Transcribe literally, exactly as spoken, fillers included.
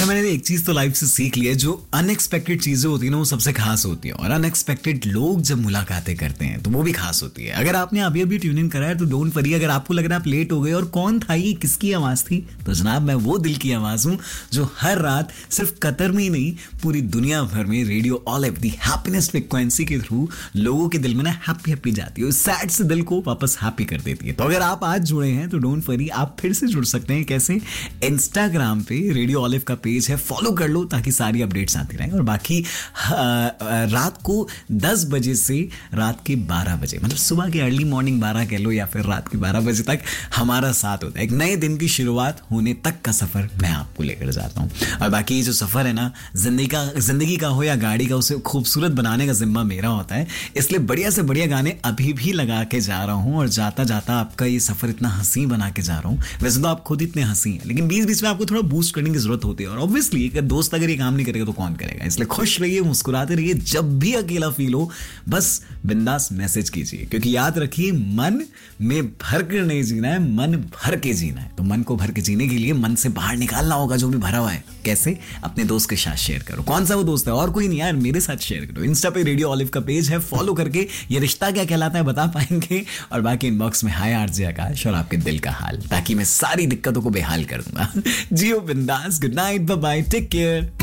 अच्छा, मैंने एक चीज तो लाइफ से सीख लिया है, जो अनएक्सपेक्टेड चीजें होती है ना वो सबसे खास होती है, और अनएक्सपेक्टेड लोग जब मुलाकातें करते हैं तो वो भी खास होती है। अगर आपने अभी अभी ट्यून इन करा है तो डोंट वरी, अगर आपको लग रहा है आप लेट हो गए और कौन था ये, किसकी आवाज थी, तो जनाब मैं वो दिल की आवाज हूँ जो हर रात सिर्फ कतर में ही नहीं पूरी दुनिया भर में रेडियो ऑल एफ दी हैप्पीनेस फ्रिक्वेंसी के थ्रू लोगों के दिल में ना हैप्पी हैप्पी जाती है, सैड से दिल को वापस हैप्पी कर देती है। तो अगर आप आज जुड़े हैं तो डोंट वरी, आप फिर से जुड़ सकते हैं। कैसे? इंस्टाग्राम पे रेडियो ऑलिव का पेज है, फॉलो कर लो ताकि सारी अपडेट्स आती रहें। और बाकी रात को दस बजे से रात के बारह बजे, मतलब सुबह के अर्ली मॉर्निंग बारह कह लो या फिर रात के बारह बजे तक हमारा साथ होता है। एक नए दिन की शुरुआत होने तक का सफर मैं आपको लेकर जाता हूँ। और बाकी ये जो सफर है ना, जिंदगी का जिंदगी का हो या गाड़ी का, उसे खूबसूरत बनाने का जिम्मा मेरा होता है। इसलिए बढ़िया से बढ़िया गाने अभी भी लगा के जा रहा हूँ और जाता जाता आपका ये सफर इतना हंसी बना के जा रहा हूँ। वैसे तो आप खुद इतने हंसी हैं, लेकिन बीच बीच में आपको थोड़ा बूस्ट करने की जरूरत होती है। और ऑब्वियसली अगर दोस्त अगर ये काम नहीं करेगा तो कौन करेगा। इसलिए खुश रहिए, मुस्कुराते रहिए, जब भी अकेला फील हो बस बिंदास मैसेज कीजिए, क्योंकि याद रखिए मन में भर कर नहीं जीना है, मन भर के जीना है। तो मन को भर के जीने के लिए मन से बाहर निकालना होगा जो भी भरा हुआ है। कैसे? अपने दोस्त के साथ शेयर करो। कौन सा वो दोस्त है? और कोई नहीं यार, मेरे साथ शेयर करो। इंस्टा पे रेडियो ऑलिव का पेज है, फॉलो करके ये रिश्ता क्या कहलाता है बता पाएंगे। और बाकी इनबॉक्स में हाय आरजे आकाश और आपके दिल का हाल, ताकि मैं सारी दिक्कतों को बेहाल कर दूंगा। जियो बिंदास। Good night, bye bye, take care.